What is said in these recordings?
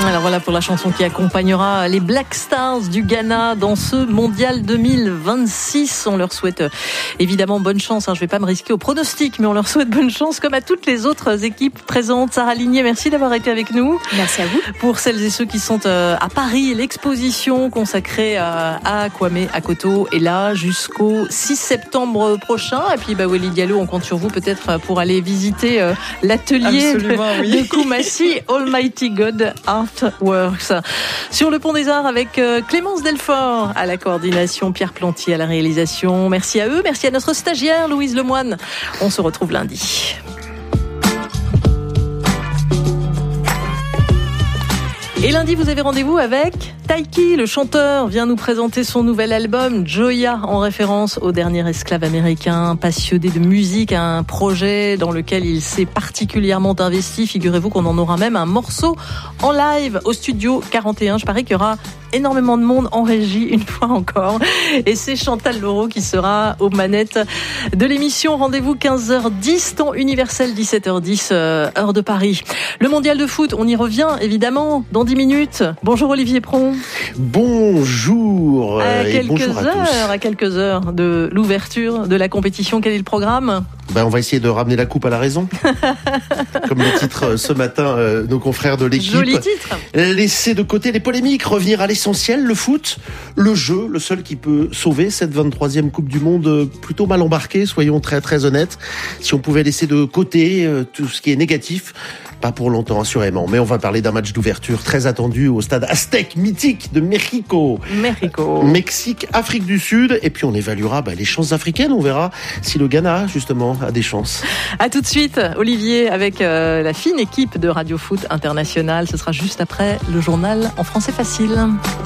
Alors voilà pour la chanson qui accompagnera les Black Stars du Ghana dans ce mondial 2026. On leur souhaite évidemment bonne chance. Je ne vais pas me risquer au pronostic, mais on leur souhaite bonne chance comme à toutes les autres équipes présentes. Sarah Ligné, merci d'avoir été avec nous. Merci à vous. Pour celles et ceux qui sont à Paris, l'exposition consacrée à Kwame Akoto est là jusqu'au 6 septembre prochain. Et puis Walid Diallo, on compte sur vous peut-être pour aller visiter l'atelier de Koumassi, Almighty God Artworks. Sur le Pont des Arts avec Clémence Delfort à la coordination, Pierre Plantier à la réalisation. Merci à eux, merci à notre stagiaire Louise Lemoine. On se retrouve lundi. Et lundi, vous avez rendez-vous avec Taiki, le chanteur, vient nous présenter son nouvel album Joya, en référence au dernier esclave américain passionné de musique, un projet dans lequel il s'est particulièrement investi. Figurez-vous qu'on en aura même un morceau en live au studio 41. Je parie qu'il y aura énormément de monde en régie une fois encore. Et c'est Chantal Laureau qui sera aux manettes de l'émission. Rendez-vous 15h10, temps universel 17h10, heure de Paris. Le mondial de foot, on y revient évidemment dans 10 minutes. Bonjour Olivier Pron. Bonjour. À quelques heures de l'ouverture de la compétition, quel est le programme ? On va essayer de ramener la coupe à la raison. Comme le titre ce matin, nos confrères de l'équipe. Joli titre. Laisser de côté les polémiques, revenir à l'essentiel, le foot, le jeu, le seul qui peut sauver cette 23e Coupe du Monde plutôt mal embarquée, soyons très très honnêtes. Si on pouvait laisser de côté tout ce qui est négatif, pas pour longtemps assurément, mais on va parler d'un match d'ouverture très attendu au stade Aztec mythique de Mexico. Mexique, Afrique du Sud, et puis on évaluera les chances africaines, on verra si le Ghana justement a des chances. À tout de suite Olivier avec la fine équipe de Radio Foot International, ce sera juste après le journal en français facile.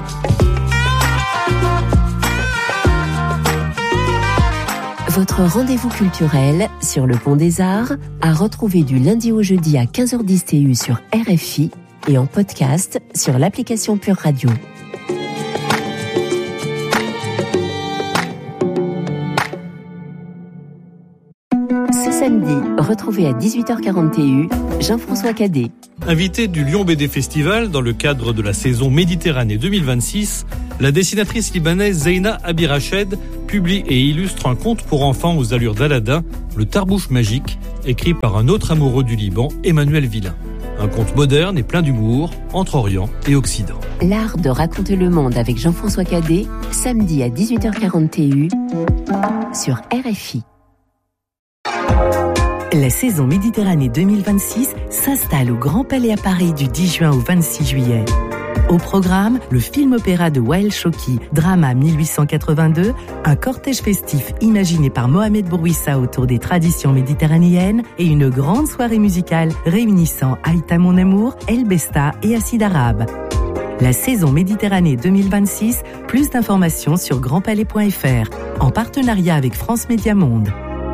Votre rendez-vous culturel sur le Pont des Arts, à retrouver du lundi au jeudi à 15h10 TU sur RFI et en podcast sur l'application Pure Radio. Ce samedi, retrouvez à 18h40 TU Jean-François Cadet. Invité du Lyon BD Festival dans le cadre de la saison Méditerranée 2026, la dessinatrice libanaise Zeina Abirached publie et illustre un conte pour enfants aux allures d'Aladin, Le Tarbouche magique, écrit par un autre amoureux du Liban, Emmanuel Villain. Un conte moderne et plein d'humour entre Orient et Occident. L'art de raconter le monde avec Jean-François Cadet, samedi à 18h40 TU sur RFI. La saison Méditerranée 2026 s'installe au Grand Palais à Paris du 10 juin au 26 juillet. Au programme, le film-opéra de Wael Choki, Drama 1882, un cortège festif imaginé par Mohamed Bourouissa autour des traditions méditerranéennes et une grande soirée musicale réunissant Aïta Mon Amour, El Besta et Acide Arabe. La saison Méditerranée 2026, plus d'informations sur grandpalais.fr, en partenariat avec France Média Monde.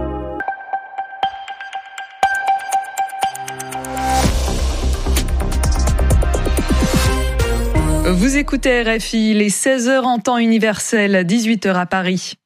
Vous écoutez RFI, les 16h en temps universel, 18h à Paris.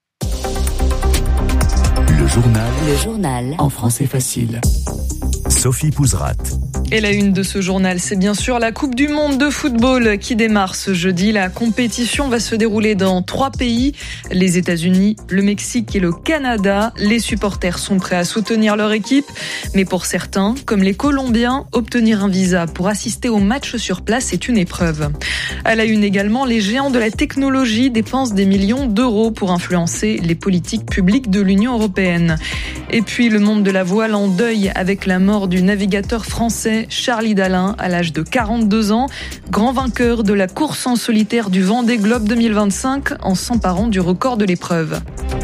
Le journal en français facile. Sophie Pouzrat. Et la une de ce journal, c'est bien sûr la Coupe du Monde de football qui démarre ce jeudi. La compétition va se dérouler dans 3 pays, les États-Unis, le Mexique et le Canada. Les supporters sont prêts à soutenir leur équipe, mais pour certains, comme les Colombiens, obtenir un visa pour assister au match sur place est une épreuve. À la une également, les géants de la technologie dépensent des millions d'euros pour influencer les politiques publiques de l'Union européenne. Et puis le monde de la voile en deuil avec la mort du navigateur français Charlie Dalin à l'âge de 42 ans, grand vainqueur de la course en solitaire du Vendée Globe 2025 en s'emparant du record de l'épreuve.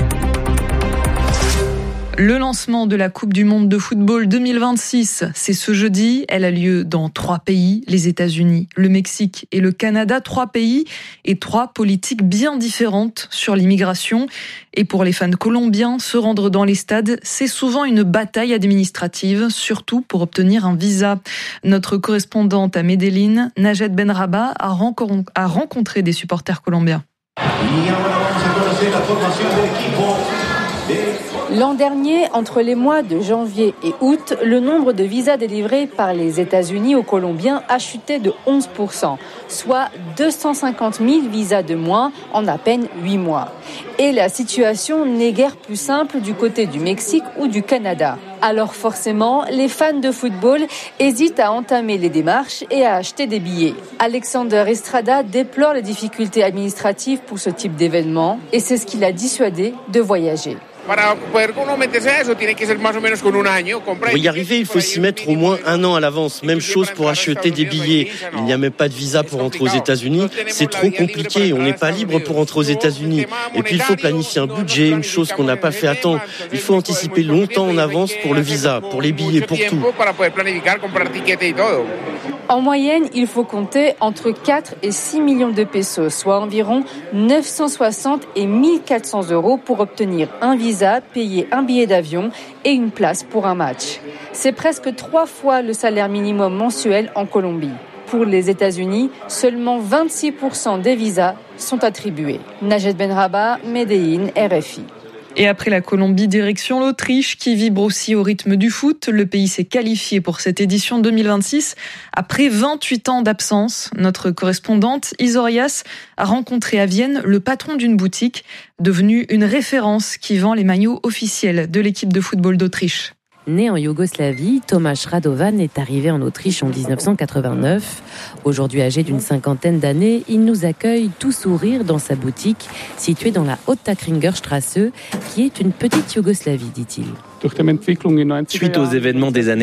Le lancement de la Coupe du Monde de football 2026, c'est ce jeudi. Elle a lieu dans 3 pays, les États-Unis, le Mexique et le Canada. 3 pays et 3 politiques bien différentes sur l'immigration. Et pour les fans colombiens, se rendre dans les stades, c'est souvent une bataille administrative, surtout pour obtenir un visa. Notre correspondante à Medellín, Najed Benraba, a rencontré des supporters colombiens. L'an dernier, entre les mois de janvier et août, le nombre de visas délivrés par les États-Unis aux Colombiens a chuté de 11%, soit 250 000 visas de moins en à peine 8 mois. Et la situation n'est guère plus simple du côté du Mexique ou du Canada. Alors forcément, les fans de football hésitent à entamer les démarches et à acheter des billets. Alexander Estrada déplore les difficultés administratives pour ce type d'événement et c'est ce qui l'a dissuadé de voyager. Pour y arriver, il faut s'y mettre au moins 1 an à l'avance. Même chose pour acheter des billets. Il n'y a même pas de visa pour entrer aux États-Unis. C'est trop compliqué. On n'est pas libre pour entrer aux États-Unis. Et puis il faut planifier un budget, une chose qu'on n'a pas fait à temps. Il faut anticiper longtemps en avance pour le visa, pour les billets, pour tout. En moyenne, il faut compter entre 4 et 6 millions de pesos, soit environ 960 et 1400 euros pour obtenir un visa, payer un billet d'avion et une place pour un match. C'est presque 3 fois le salaire minimum mensuel en Colombie. Pour les États-Unis, seulement 26% des visas sont attribués. Najet Benraba, Medellín, RFI. Et après la Colombie, direction l'Autriche qui vibre aussi au rythme du foot. Le pays s'est qualifié pour cette édition 2026 après 28 ans d'absence. Notre correspondante Isorias a rencontré à Vienne le patron d'une boutique devenue une référence qui vend les maillots officiels de l'équipe de football d'Autriche. Né en Yougoslavie, Tomáš Radovan est arrivé en Autriche en 1989. Aujourd'hui âgé d'une 50aine d'années, il nous accueille tout sourire dans sa boutique située dans la Haute-Tackringerstraße, qui est une petite Yougoslavie, dit-il. Suite aux événements des années